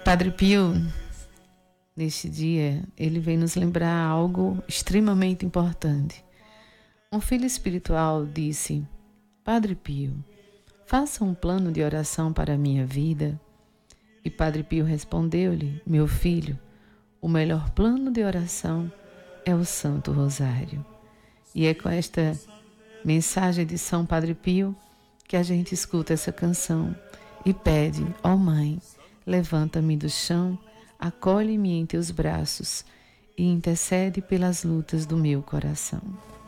Padre Pio, neste dia, ele vem nos lembrar algo extremamente importante. Um filho espiritual disse: Padre Pio, faça um plano de oração para a minha vida. E Padre Pio respondeu-lhe: Meu filho, o melhor plano de oração é o Santo Rosário. E é com esta mensagem de São Padre Pio que a gente escuta essa canção e pede: ó Mãe, levanta-me do chão, acolhe-me em teus braços e intercede pelas lutas do meu coração.